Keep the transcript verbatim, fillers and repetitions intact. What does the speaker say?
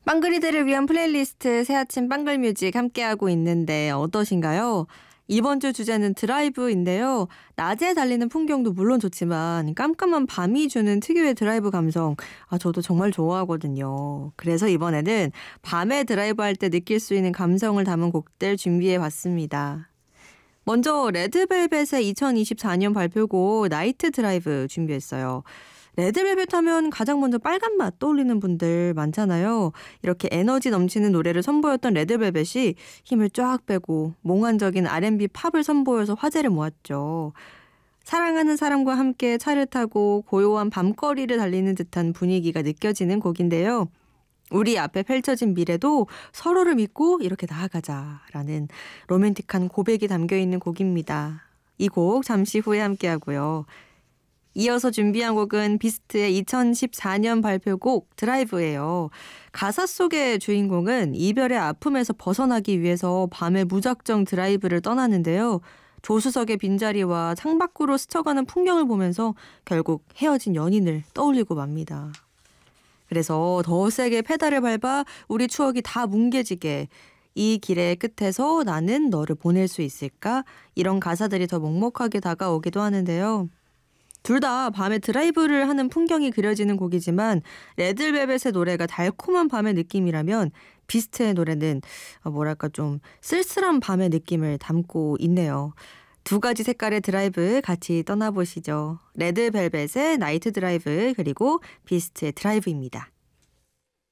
빵그리들을 위한 플레이리스트 새아침 빵글뮤직 함께하고 있는데 어떠신가요? 이번 주 주제는 드라이브인데요. 낮에 달리는 풍경도 물론 좋지만 깜깜한 밤이 주는 특유의 드라이브 감성, 아, 저도 정말 좋아하거든요. 그래서 이번에는 밤에 드라이브할 때 느낄 수 있는 감성을 담은 곡들 준비해봤습니다. 먼저 레드벨벳의 이천이십사 년 발표곡 나이트 드라이브 준비했어요. 레드벨벳 하면 가장 먼저 빨간 맛 떠올리는 분들 많잖아요. 이렇게 에너지 넘치는 노래를 선보였던 레드벨벳이 힘을 쫙 빼고 몽환적인 알앤비 팝을 선보여서 화제를 모았죠. 사랑하는 사람과 함께 차를 타고 고요한 밤거리를 달리는 듯한 분위기가 느껴지는 곡인데요. 우리 앞에 펼쳐진 미래도 서로를 믿고 이렇게 나아가자라는 로맨틱한 고백이 담겨있는 곡입니다. 이 곡 잠시 후에 함께하고요. 이어서 준비한 곡은 비스트의 이천십사 년 발표곡 드라이브예요. 가사 속의 주인공은 이별의 아픔에서 벗어나기 위해서 밤에 무작정 드라이브를 떠나는데요. 조수석의 빈자리와 창밖으로 스쳐가는 풍경을 보면서 결국 헤어진 연인을 떠올리고 맙니다. 그래서 더 세게 페달을 밟아 우리 추억이 다 뭉개지게, 이 길의 끝에서 나는 너를 보낼 수 있을까? 이런 가사들이 더 먹먹하게 다가오기도 하는데요. 둘 다 밤에 드라이브를 하는 풍경이 그려지는 곡이지만 레드벨벳의 노래가 달콤한 밤의 느낌이라면 비스트의 노래는 뭐랄까 좀 쓸쓸한 밤의 느낌을 담고 있네요. 두 가지 색깔의 드라이브 같이 떠나보시죠. 레드벨벳의 나이트 드라이브 그리고 비스트의 드라이브입니다.